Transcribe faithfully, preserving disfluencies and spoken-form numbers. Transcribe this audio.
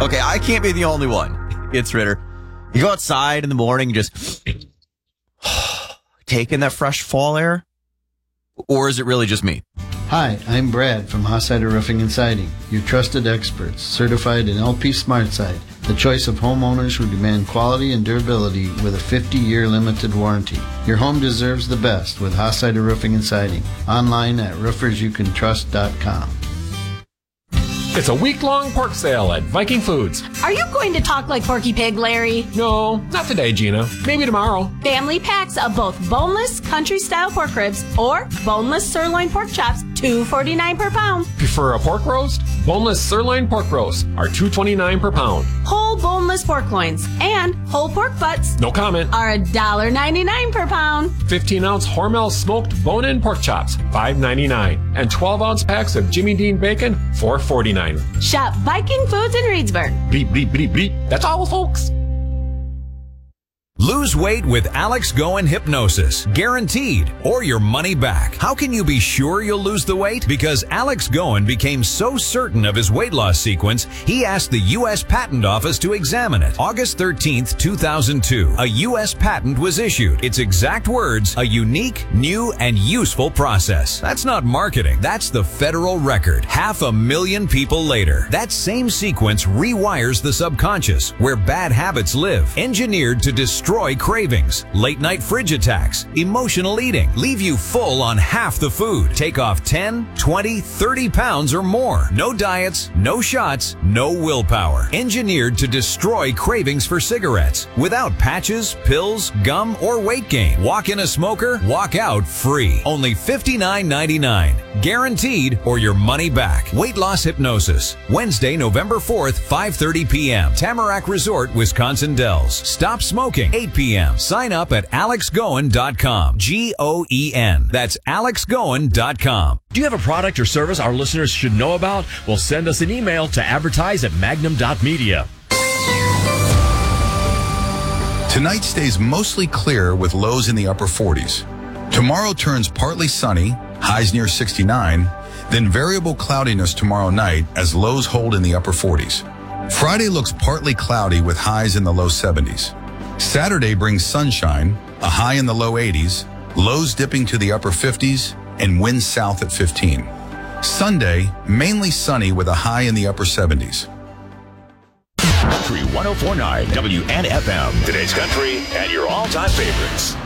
Okay, I can't be the only one. It's Ritter. You go outside in the morning, just taking that fresh fall air? Or is it really just me? Hi, I'm Brad from Hossider Roofing and Siding, your trusted experts, certified in L P SmartSide, the choice of homeowners who demand quality and durability with a fifty-year limited warranty. Your home deserves the best with Hossider Roofing and Siding. Online at roofers you can trust dot com. It's a week-long pork sale at Viking Foods. Are you going to talk like Porky Pig, Larry? No, not today, Gina. Maybe tomorrow. Family packs of both boneless country-style pork ribs or boneless sirloin pork chops, two forty-nine per pound. Prefer a pork roast? Boneless sirloin pork roasts are two twenty-nine per pound. Whole boneless pork loins and whole pork butts. No comment. Are one ninety-nine per pound. fifteen ounce Hormel smoked bone-in pork chops, five ninety-nine, and twelve ounce packs of Jimmy Dean bacon, four forty-nine. Shop Viking Foods in Reedsburg. Bleep, bleep, bleep, bleep. That's all, folks. Lose weight with Alex Goen Hypnosis. Guaranteed. Or your money back. How can you be sure you'll lose the weight? Because Alex Goen became so certain of his weight loss sequence, he asked the U S Patent Office to examine it. August thirteenth, two thousand two, a U S patent was issued. Its exact words, a unique, new, and useful process. That's not marketing. That's the federal record. Half a million people later. That same sequence rewires the subconscious, where bad habits live. Engineered to destroy Destroy cravings, late night fridge attacks, emotional eating, leave you full on half the food, take off ten, twenty, thirty pounds or more. No diets, no shots, no willpower. Engineered to destroy cravings for cigarettes without patches, pills, gum, or weight gain. Walk in a smoker, walk out free. Only fifty-nine ninety-nine. Guaranteed or your money back. Weight loss hypnosis. Wednesday, November fourth, five thirty p.m. Tamarack Resort, Wisconsin Dells. Stop smoking. eight p.m. Sign up at alex goen dot com. G O E N. That's alex goen dot com. Do you have a product or service our listeners should know about? Well, send us an email to advertise at magnum dot media. Tonight stays mostly clear with lows in the upper forties. Tomorrow turns partly sunny, highs near sixty-nine, then variable cloudiness tomorrow night as lows hold in the upper forties. Friday looks partly cloudy with highs in the low seventies. Saturday brings sunshine, a high in the low eighties, lows dipping to the upper fifties, and winds south at fifteen. Sunday, mainly sunny with a high in the upper seventies. Country one oh four point nine W N F M. Today's country and your all-time favorites.